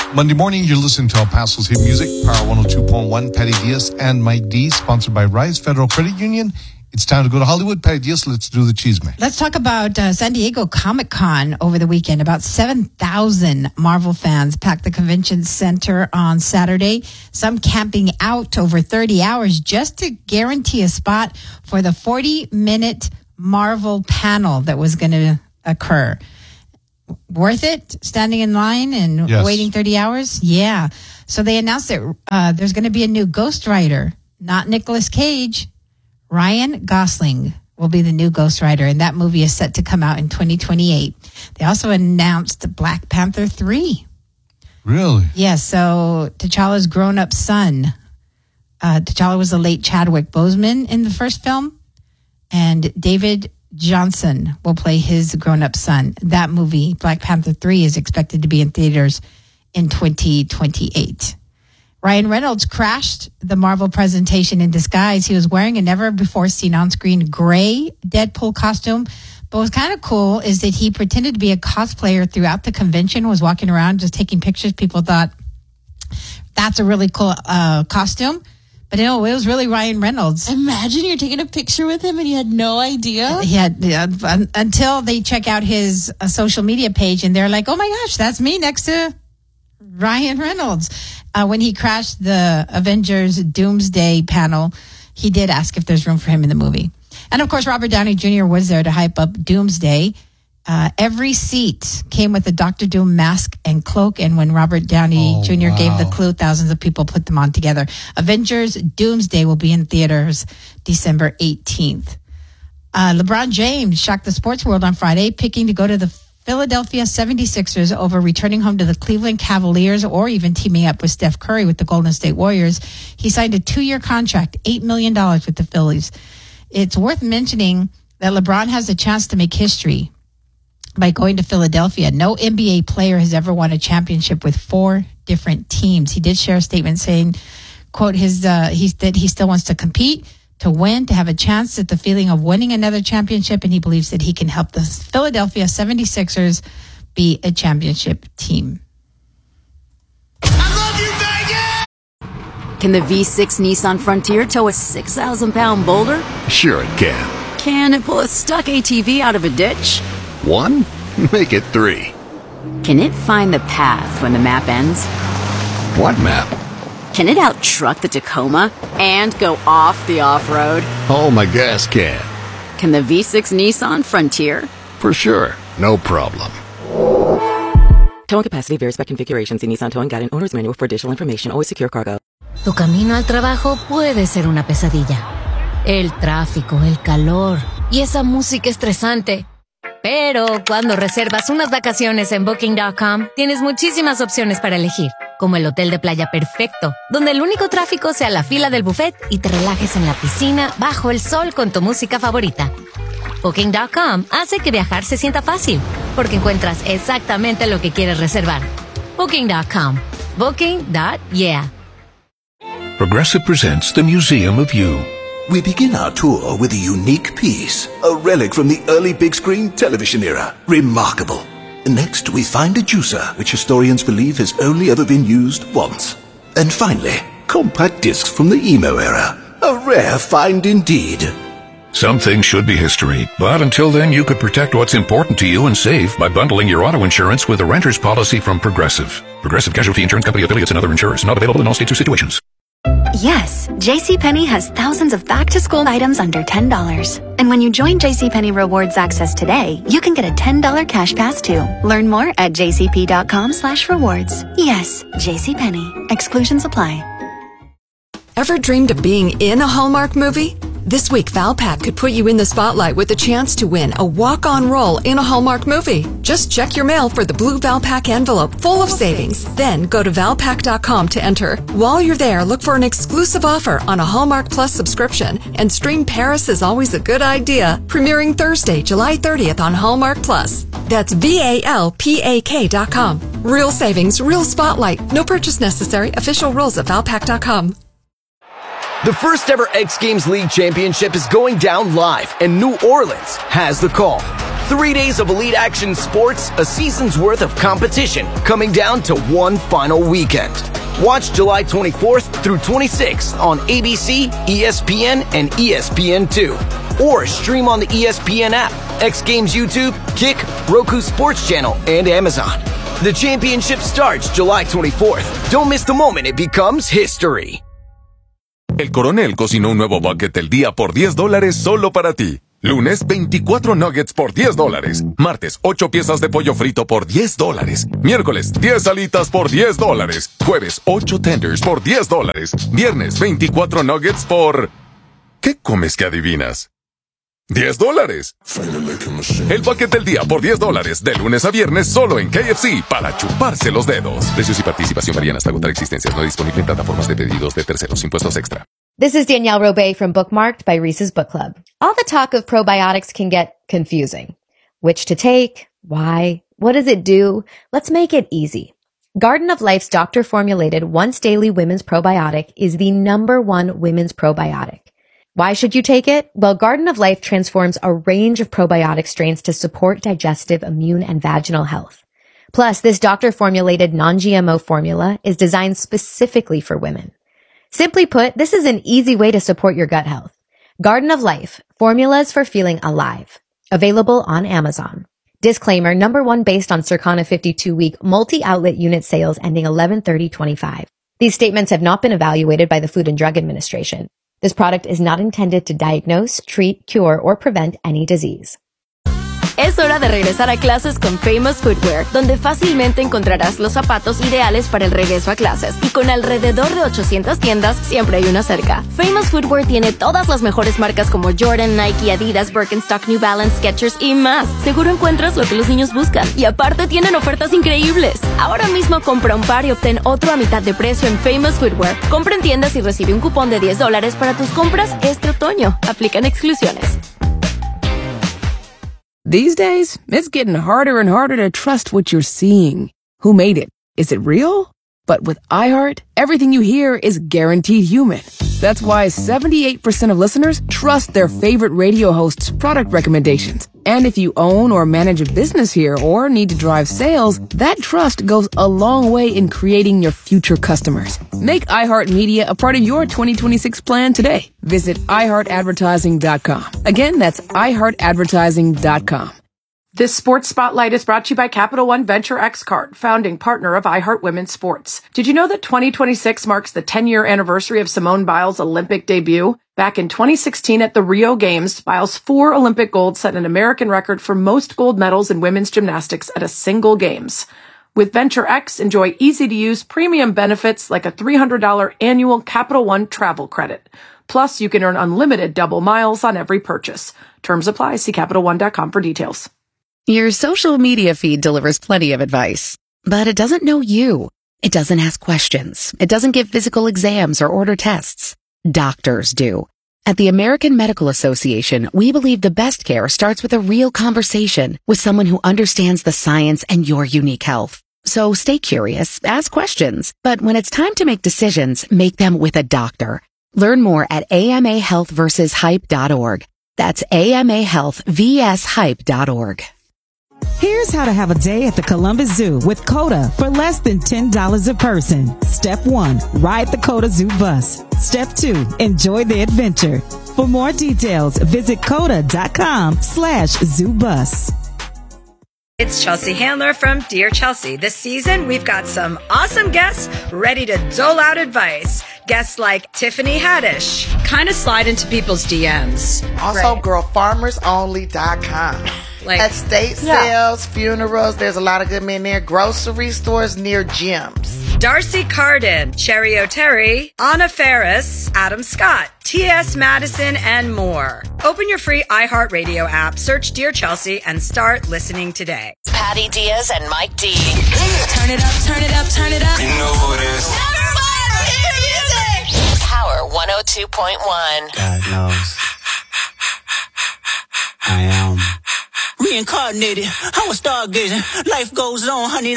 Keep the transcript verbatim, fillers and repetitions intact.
Monday morning, you're listening to El Paso's hit music, Power one oh two point one, Patty Diaz and Mike D, sponsored by Rise Federal Credit Union. It's time to go to Hollywood. Patty Diaz, let's do the cheese man. Let's talk about uh, San Diego Comic-Con over the weekend. About seven thousand Marvel fans packed the convention center on Saturday, some camping out over thirty hours just to guarantee a spot for the forty-minute Marvel panel that was going to occur. Worth it? Standing in line and yes. waiting thirty hours? Yeah. So they announced that uh, there's going to be a new Ghost Rider, not Nicolas Cage. Ryan Gosling will be the new Ghost Rider, and that movie is set to come out in twenty twenty-eight. They also announced Black Panther three. Really? Yes. Yeah, so T'Challa's grown-up son. Uh, T'Challa was the late Chadwick Boseman in the first film, and David Johnson will play his grown-up son. That movie, Black Panther three, is expected to be in theaters in twenty twenty-eight. Ryan Reynolds crashed the Marvel presentation in disguise. He was wearing a never-before-seen on-screen gray Deadpool costume. But what's kind of cool is that he pretended to be a cosplayer throughout the convention, was walking around just taking pictures. People thought, that's a really cool uh, costume. But no, it was really Ryan Reynolds. Imagine you're taking a picture with him and you had no idea. He had uh, until they check out his uh, social media page and they're like, "Oh my gosh, that's me next to Ryan Reynolds." Uh, when he crashed the Avengers Doomsday panel, he did ask if there's room for him in the movie. And of course, Robert Downey Junior was there to hype up Doomsday. Uh, every seat came with a Doctor Doom mask and cloak. And when Robert Downey oh, Junior wow. gave the clue, thousands of people put them on together. Avengers Doomsday will be in theaters December eighteenth. Uh, LeBron James shocked the sports world on Friday, picking to go to the Philadelphia seventy-sixers over returning home to the Cleveland Cavaliers or even teaming up with Steph Curry with the Golden State Warriors. He signed a two-year contract, eight million dollars with the Phillies. It's worth mentioning that LeBron has a chance to make history by going to Philadelphia. No N B A player has ever won a championship with four different teams. He did share a statement saying, quote, his uh, he, that he still wants to compete, to win, to have a chance at the feeling of winning another championship, and he believes that he can help the Philadelphia seventy-sixers be a championship team. I love you, Vegas! Can the V six Nissan Frontier tow a six thousand pound boulder? Sure it can. Can it pull a stuck A T V out of a ditch? One? Make it three. Can it find the path when the map ends? What map? Can it out-truck the Tacoma and go off the off-road? Oh, my gas can. Can the V six Nissan Frontier? For sure. No problem. Towing capacity varies by configuration. See Nissan Towing Guide and Owner's Manual for additional information. Always secure cargo. Tu camino al trabajo puede ser una pesadilla. El tráfico, el calor y esa música estresante. Pero cuando reservas unas vacaciones en Booking punto com, tienes muchísimas opciones para elegir, como el hotel de playa perfecto, donde el único tráfico sea la fila del buffet y te relajes en la piscina bajo el sol con tu música favorita. Booking punto com hace que viajar se sienta fácil, porque encuentras exactamente lo que quieres reservar. Booking punto com. Booking. Yeah. Progressive presents the Museum of You. We begin our tour with a unique piece, a relic from the early big screen television era. Remarkable. Next, we find a juicer, which historians believe has only ever been used once. And finally, compact discs from the emo era. A rare find indeed. Some things should be history, but until then you could protect what's important to you and save by bundling your auto insurance with a renter's policy from Progressive. Progressive Casualty Insurance Company affiliates and other insurers. Not available in all states or situations. Yes, JCPenney has thousands of back-to-school items under ten dollars. And when you join JCPenney Rewards Access today, you can get a ten dollars cash pass too. Learn more at jcp.com slash rewards. Yes, JCPenney. Exclusions apply. Ever dreamed of being in a Hallmark movie? This week, Valpak could put you in the spotlight with a chance to win a walk-on role in a Hallmark movie. Just check your mail for the blue Valpak envelope full of savings. Then go to valpak dot com to enter. While you're there, look for an exclusive offer on a Hallmark Plus subscription and stream Paris is Always a Good Idea, premiering Thursday, July thirtieth on Hallmark Plus. That's V A L P A K dot com. Real savings, real spotlight. No purchase necessary. Official rules at valpak dot com. The first ever X Games League Championship is going down live, and New Orleans has the call. Three days of elite action sports, a season's worth of competition, coming down to one final weekend. Watch July twenty-fourth through twenty-sixth on A B C, E S P N, and E S P N two. Or stream on the E S P N app, X Games YouTube, Kick, Roku Sports Channel, and Amazon. The championship starts July twenty-fourth. Don't miss the moment it becomes history. El Coronel cocinó un nuevo bucket del día por diez dólares solo para ti. Lunes, veinticuatro nuggets por diez dólares. Martes, ocho piezas de pollo frito por diez dólares. Miércoles, diez alitas por diez dólares. Jueves, ocho tenders por diez dólares. Viernes, veinticuatro nuggets por... ¿Qué comes que adivinas? diez dólares. El bucket del día por diez dólares. De lunes a viernes solo en K F C para chuparse los dedos. Precios y participación varían hasta agotar existencias. No disponible en plataformas de pedidos de terceros. Impuestos extra. This is Danielle Robay from Bookmarked by Reese's Book Club. All the talk of probiotics can get confusing. Which to take? Why? What does it do? Let's make it easy. Garden of Life's doctor-formulated once-daily women's probiotic is the number one women's probiotic. Why should you take it? Well, Garden of Life transforms a range of probiotic strains to support digestive, immune, and vaginal health. Plus, this doctor-formulated non-G M O formula is designed specifically for women. Simply put, this is an easy way to support your gut health. Garden of Life, formulas for feeling alive. Available on Amazon. Disclaimer, number one based on Circana fifty-two week multi-outlet unit sales ending eleven thirty twenty-five. These statements have not been evaluated by the Food and Drug Administration. This product is not intended to diagnose, treat, cure, or prevent any disease. Es hora de regresar a clases con Famous Footwear, donde fácilmente encontrarás los zapatos ideales para el regreso a clases. Y con alrededor de ochocientas tiendas, siempre hay una cerca. Famous Footwear tiene todas las mejores marcas como Jordan, Nike, Adidas, Birkenstock, New Balance, Skechers y más. Seguro encuentras lo que los niños buscan. Y aparte tienen ofertas increíbles. Ahora mismo compra un par y obtén otro a mitad de precio en Famous Footwear. Compra en tiendas y recibe un cupón de diez dólares para tus compras este otoño. Aplican exclusiones. These days, it's getting harder and harder to trust what you're seeing. Who made it? Is it real? But with iHeart, everything you hear is guaranteed human. That's why seventy-eight percent of listeners trust their favorite radio host's product recommendations. And if you own or manage a business here or need to drive sales, that trust goes a long way in creating your future customers. Make iHeartMedia a part of your twenty twenty-six plan today. Visit i heart advertising dot com. Again, that's i heart advertising dot com. This Sports Spotlight is brought to you by Capital One Venture X Card, founding partner of iHeart Women's Sports. Did you know that twenty twenty-six marks the ten-year anniversary of Simone Biles' Olympic debut? Back in twenty sixteen at the Rio Games, Biles' four Olympic golds set an American record for most gold medals in women's gymnastics at a single Games. With Venture X, enjoy easy-to-use premium benefits like a three hundred dollars annual Capital One travel credit. Plus, you can earn unlimited double miles on every purchase. Terms apply. See Capital One dot com for details. Your social media feed delivers plenty of advice, but it doesn't know you. It doesn't ask questions. It doesn't give physical exams or order tests. Doctors do. At the American Medical Association, we believe the best care starts with a real conversation with someone who understands the science and your unique health. So stay curious, ask questions, but when it's time to make decisions, make them with a doctor. Learn more at A M A health versus hype dot org. That's A M A health versus hype dot org. Here's how to have a day at the Columbus Zoo with COTA for less than ten dollars a person. Step one, ride the COTA Zoo bus. Step two, enjoy the adventure. For more details, visit COTA.com slash zoo bus. It's Chelsea Handler from Dear Chelsea. This season, we've got some awesome guests ready to dole out advice. Guests like Tiffany Haddish. Kind of slide into people's D Ms. Also, right. girl farmers only dot com. Like, estate yeah. sales, funerals, there's a lot of good men there. Grocery stores near gyms. Darcy Carden, Cherry O'Terry, Anna Ferris, Adam Scott, T S. Madison, and more. Open your free iHeartRadio app, search Dear Chelsea, and start listening today. Patty Diaz and Mike D. Turn it up, turn it up, turn it up. You know who it is. Everybody hear music. Power one oh two point one. God knows. I am. Reincarnated, I was stargazing. Life goes on, honey.